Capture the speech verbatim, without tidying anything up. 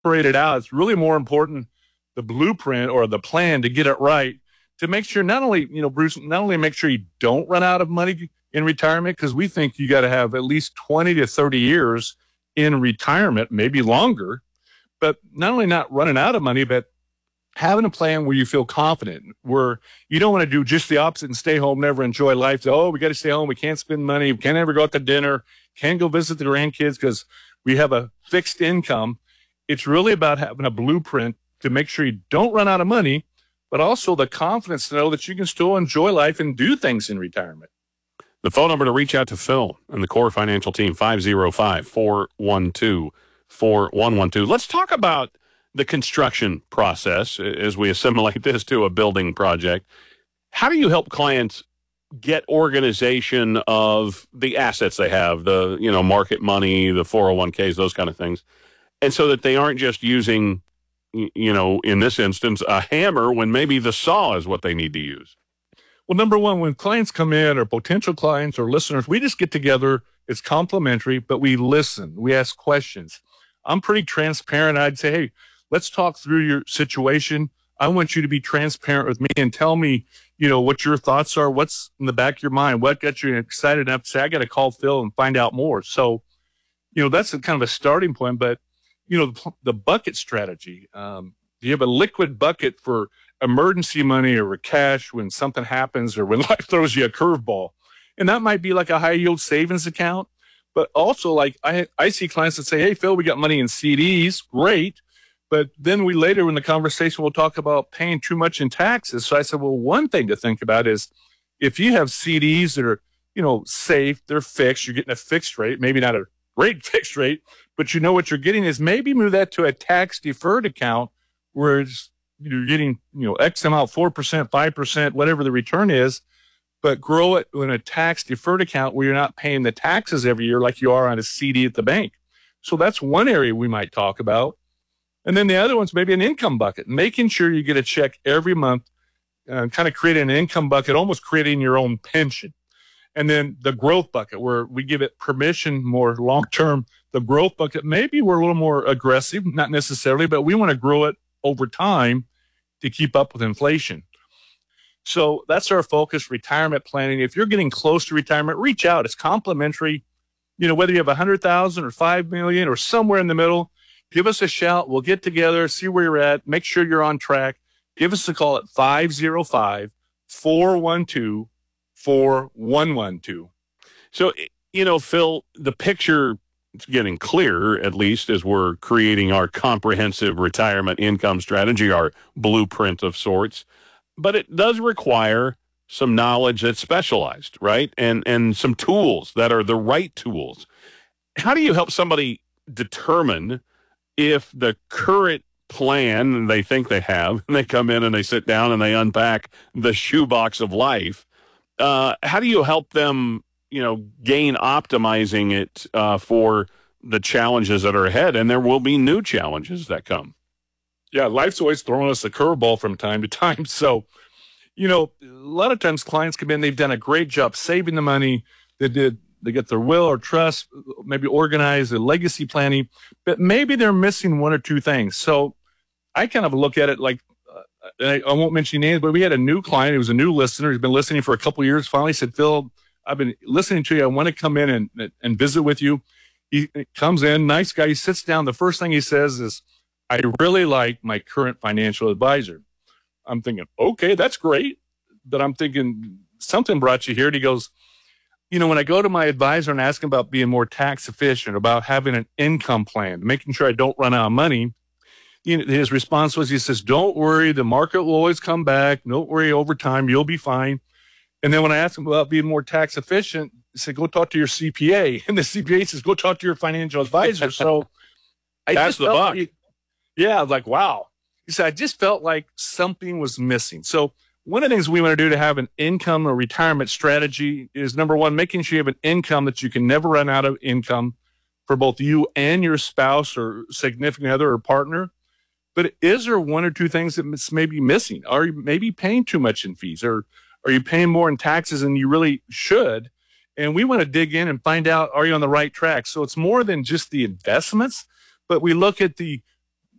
separate it out. It's really more important, the blueprint or the plan to get it right, to make sure not only, you know, Bruce, not only make sure you don't run out of money in retirement, because we think you got to have at least twenty to thirty years in retirement, maybe longer, but not only not running out of money, but having a plan where you feel confident, where you don't want to do just the opposite and stay home, never enjoy life. Oh, we got to stay home. We can't spend money. We can't ever go out to dinner. Can't go visit the grandkids because we have a fixed income. It's really about having a blueprint to make sure you don't run out of money, but also the confidence to know that you can still enjoy life and do things in retirement. The phone number to reach out to Phil and the Core Financial team, five oh five, four one two, four one one two. Let's talk about the construction process as we assimilate this to a building project. How do you help clients get organization of the assets they have, the, you know, market money, the four oh one k's, those kind of things, and so that they aren't just using, you know, in this instance, a hammer when maybe the saw is what they need to use? Well, number one, when clients come in or potential clients or listeners, we just get together. It's complimentary, but we listen. We ask questions. I'm pretty transparent. I'd say, hey, let's talk through your situation. I want you to be transparent with me and tell me, you know, what your thoughts are, what's in the back of your mind, what got you excited enough to say, I got to call Phil and find out more. So, you know, that's a kind of a starting point. But, you know, the, the bucket strategy, um, you have a liquid bucket for emergency money or cash when something happens or when life throws you a curveball. And that might be like a high yield savings account. But also, like, I, I see clients that say, hey, Phil, we got money in C Ds. Great. But then we later in the conversation, we'll talk about paying too much in taxes. So I said, well, one thing to think about is if you have C Ds that are, you know, safe, they're fixed, you're getting a fixed rate, maybe not a great fixed rate, but you know what you're getting is maybe move that to a tax deferred account where it's, you're getting, you know, X amount, four percent, five percent, whatever the return is, but grow it in a tax deferred account where you're not paying the taxes every year like you are on a C D at the bank. So that's one area we might talk about. And then the other one's maybe an income bucket, making sure you get a check every month, uh, kind of creating an income bucket, almost creating your own pension. And then the growth bucket, where we give it permission more long-term. The growth bucket, maybe we're a little more aggressive, not necessarily, but we want to grow it over time to keep up with inflation. So that's our focus, retirement planning. If you're getting close to retirement, reach out. It's complimentary. You know, whether you have one hundred thousand or five million or somewhere in the middle, give us a shout. We'll get together, see where you're at, make sure you're on track. Give us a call at five oh five, four one two, four one one two. So, you know, Phil, the picture is getting clearer, at least as we're creating our comprehensive retirement income strategy, our blueprint of sorts. But it does require some knowledge that's specialized, right? And and some tools that are the right tools. How do you help somebody determine if the current plan they think they have, and they come in and they sit down and they unpack the shoebox of life, uh, how do you help them, you know, gain optimizing it uh, for the challenges that are ahead? And there will be new challenges that come. Yeah, life's always throwing us a curveball from time to time. So, you know, a lot of times clients come in, they've done a great job saving the money. They did, they get their will or trust, maybe organize the legacy planning, but maybe they're missing one or two things. So I kind of look at it like, uh, I, I won't mention names, but we had a new client. He was a new listener. He's been listening for a couple of years. Finally said, Phil, I've been listening to you. I want to come in and, and visit with you. He comes in, nice guy. He sits down. The first thing he says is, I really like my current financial advisor. I'm thinking, okay, that's great. But I'm thinking something brought you here. And he goes, you know, when I go to my advisor and ask him about being more tax efficient, about having an income plan, making sure I don't run out of money, you know, his response was, he says, don't worry, the market will always come back. Don't worry, over time, you'll be fine. And then when I asked him about being more tax efficient, he said, go talk to your C P A. And the C P A says, go talk to your financial advisor. So I That's just the felt buck. like, yeah, I was like, wow. He said, I just felt like something was missing. So one of the things we want to do to have an income or retirement strategy is, number one, making sure you have an income that you can never run out of income for both you and your spouse or significant other or partner. But is there one or two things that may be missing? Are you maybe paying too much in fees, or are you paying more in taxes than you really should? And we want to dig in and find out, are you on the right track? So it's more than just the investments, but we look at the